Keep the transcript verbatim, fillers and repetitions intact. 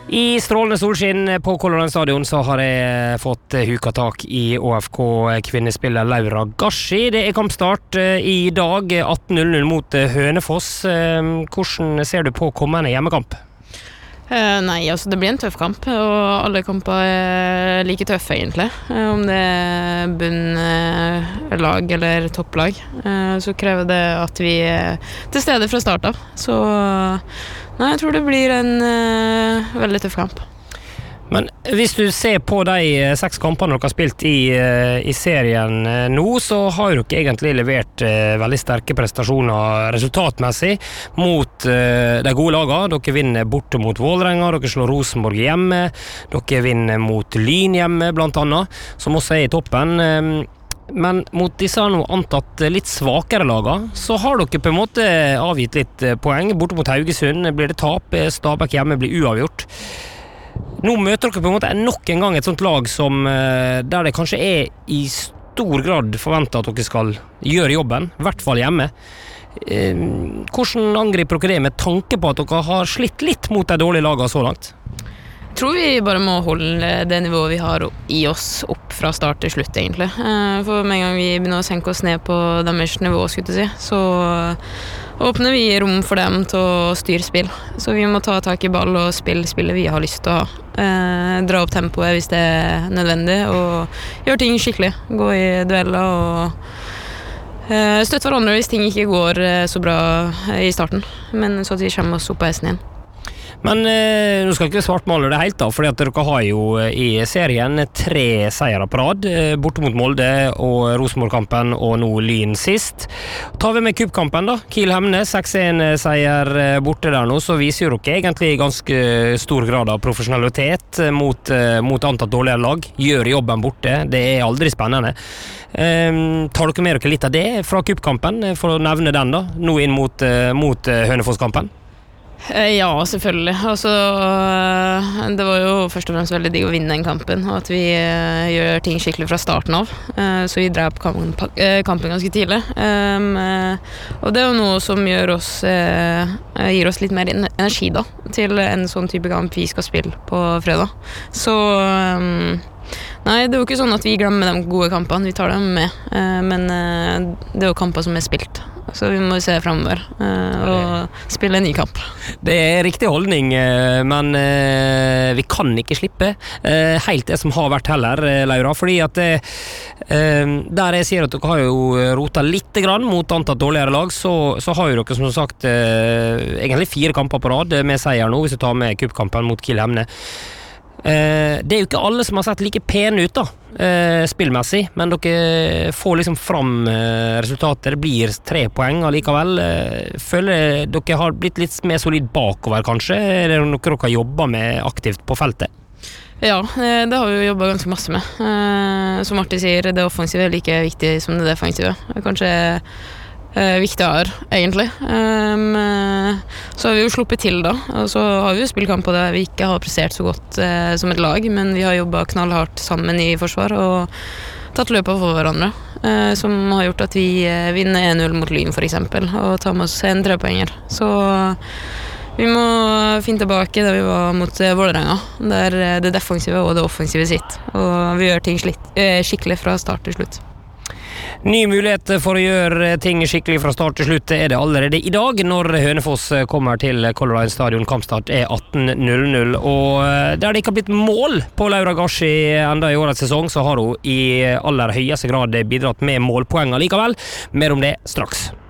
I strålende solskinn på Color Line Stadion så har jeg fått huka tak i Å F K kvinnespiller Laura Gashi. Det er kampstart i dag atten null null mot Hønefoss. Hvordan ser du på kommende hjemmekamp? Uh, nei, altså det blir en tøff kamp, og alle kamper er like tøffe egentlig. Uh, om det er bunnlag uh, eller topplag, uh, så krever det at vi er til stede fra start av. Så uh, nei, jeg tror det blir en uh, veldig tøff kamp. Men hvis du ser på de seks kampene dere har spilt i, i serien nå, så har dere egentlig levert veldig sterke prestasjoner resultatmessig mot de gode lagene. Dere vinner borte mot Vålerenga, dere slår Rosenborg hjemme, dere vinner mot Lyn hjemme blant annet, som også er i toppen. Men mot disse nå antatt litt svakere lager, så har dere på en måte avgitt litt poeng. Borte mot Haugesund blir det tap, Stabæk hjemme blir uavgjort. Nå møter dere på en måte nok en gang et sånt lag som, der det kanskje er i stor grad forventet at dere skal gjøre jobben, i hvert fall hjemme. Hvordan angriper dere det med tanke på at dere har slitt litt mot de dårlige lagene så langt? Jeg tror vi bare må holde det nivået vi har i oss opp fra start til slutt egentlig. For med en gang vi begynner å senke oss ned på deres nivå, skulle jeg si, så åpner vi rom for dem til å styre spill. Så vi må ta tak i ball og spille spillet vi har lyst til å ha. Eh, dra opp tempoet hvis det er nødvendig, og gjøre ting skikkelig. Gå i dueller og eh, støtte hverandre hvis ting ikke går eh, så bra i starten. Men så at vi kommer oss opp på hesten igjen. Men eh, nå skal ikke svartmale det helt da, fordi at dere har jo i serien tre seiere på rad, eh, borte mot Molde og Rosenborg-kampen og nå Lyn sist. Tar vi med cupkampen da, Kiel-Hemne, seks en seier borte der nå, så viser jo dere egentlig ganske stor grad av profesjonalitet mot, eh, mot antatt dårligere lag, gjør jobben borte, det er aldri spennende. Eh, tar dere med dere litt av det fra cupkampen, for å nevne den da, nå inn mot, eh, mot Hønefoss-kampen? Ja, selvfølgelig. Altså, det var jo først og fremst veldig digg å vinne den kampen, og at vi uh, gjør ting skikkelig fra starten av. Uh, så vi drev kampen, uh, kampen ganske tidlig. Um, uh, og det er jo noe som gjør oss, uh, gir oss litt mer energi da, til en sånn type kamp vi skal spille på fredag. Så um, nei, det er jo ikke sånn at vi glemmer de gode kampene, vi tar dem med. Uh, men uh, det er jo kamper som er spilt. Så vi må se fremover uh, og spille en ny kamp. Det er riktig holdning, men uh, vi kan ikke slippe uh, helt det som har vært heller, Laura, fordi at uh, der jeg sier at dere har jo rota litt grann mot antatt dårligere lag, så, så har jo dere som sagt uh, egentlig fire kamper på rad med seier nå, hvis du tar med cupkampen mot Kiel-Hemne. Uh, det er jo ikke alle som har sett like pene ut da, uh, spillmessig, men dere får liksom fram uh, resultater. Det blir tre poeng allikevel. Uh, føler dere har blitt litt mer solid bakover kanskje? Er det noe dere har jobbet med aktivt på feltet? Ja, det har vi jo jobbet ganske masse med. Uh, som Martin sier, det offensive er like viktig som det defensive. Kanskje Uh, viktigere, egentlig. Um, uh, så har vi jo sluppet til da, og så har vi jo spillkamper der vi ikke har prestert så godt uh, som et lag, men vi har jobbet knallhardt sammen i forsvar og tatt løpet for hverandre, uh, som har gjort at vi uh, vinner en null mot Lyn for eksempel, og tar med oss en trepoenger. Så uh, vi må finne tilbake da vi var mot uh, Vålerenga, der uh, det defensive og det offensive sitt, og vi gjør ting slitt, uh, skikkelig fra start til slutt. Ny mulighet for å gjøre ting skikkelig fra start til slutt er det allerede i dag, når Hønefoss kommer til Color Line Stadion. Kampstart er atten null null, og der det ikke har blitt mål på Laura Gashi enda i årets sesong, så har hun i aller høyeste grad bidratt med målpoeng likevel. Mer om det straks.